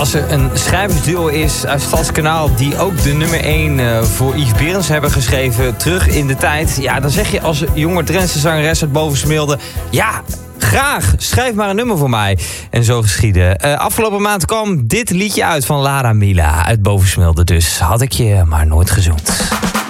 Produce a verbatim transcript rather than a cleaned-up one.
als er een schrijversduo is uit Stadskanaal die ook de nummer één uh, voor Yves Berends hebben geschreven, terug in de tijd. Ja, dan zeg je als jonge Drentse zangeres uit Bovensmilde, ja, graag, schrijf maar een nummer voor mij. En zo geschiedde. Uh, afgelopen maand kwam dit liedje uit van Lara Mila uit Bovensmilde. Dus had ik je maar nooit gezoend.